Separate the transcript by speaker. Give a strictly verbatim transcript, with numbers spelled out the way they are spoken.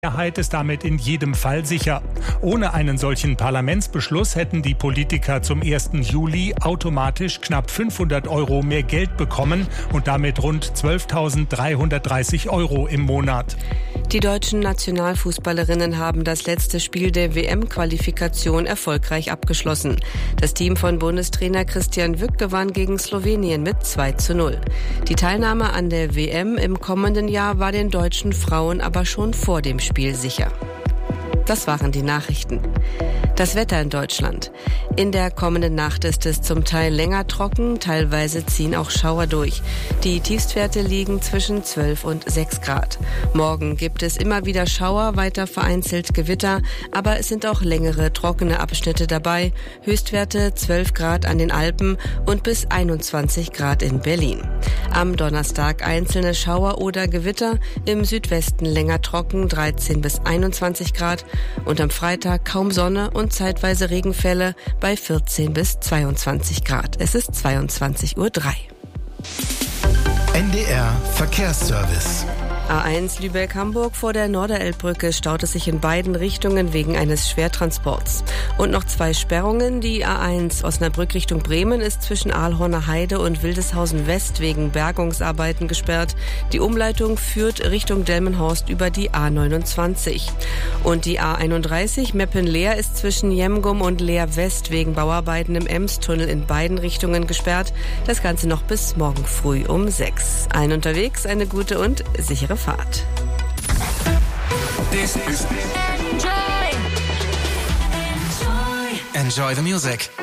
Speaker 1: Mehrheit ist damit in jedem Fall sicher. Ohne einen solchen Parlamentsbeschluss hätten die Politiker zum ersten Juli automatisch knapp fünfhundert Euro mehr Geld bekommen und damit rund zwölftausenddreihundertdreißig Euro im Monat.
Speaker 2: Die deutschen Nationalfußballerinnen haben das letzte Spiel der W M-Qualifikation erfolgreich abgeschlossen. Das Team von Bundestrainer Christian Wück gewann gegen Slowenien mit zwei zu null. Die Teilnahme an der W M im kommenden Jahr war den deutschen Frauen aber schon vor dem Spiel sicher. Das waren die Nachrichten. Das Wetter in Deutschland. In der kommenden Nacht ist es zum Teil länger trocken, teilweise ziehen auch Schauer durch. Die Tiefstwerte liegen zwischen zwölf und sechs Grad. Morgen gibt es immer wieder Schauer, weiter vereinzelt Gewitter, aber es sind auch längere trockene Abschnitte dabei. Höchstwerte zwölf Grad an den Alpen und bis einundzwanzig Grad in Berlin. Am Donnerstag einzelne Schauer oder Gewitter, im Südwesten länger trocken, dreizehn bis einundzwanzig Grad und am Freitag kaum Sonne und zeitweise Regenfälle bei vierzehn bis zweiundzwanzig Grad. Es ist zweiundzwanzig Uhr drei.
Speaker 3: N D R Verkehrsservice.
Speaker 2: A eins Lübeck-Hamburg vor der Norderelbbrücke staut es sich in beiden Richtungen wegen eines Schwertransports. Und noch zwei Sperrungen. Die A eins Osnabrück Richtung Bremen ist zwischen Ahlhorner Heide und Wildeshausen West wegen Bergungsarbeiten gesperrt. Die Umleitung führt Richtung Delmenhorst über die A neunundzwanzig. Und die A einunddreißig Meppen-Leer ist zwischen Jemgum und Leer West wegen Bauarbeiten im Emstunnel in beiden Richtungen gesperrt. Das Ganze noch bis morgen früh um sechs. Allen unterwegs eine gute und sichere Fahrt.
Speaker 3: This is Enjoy. Enjoy the music.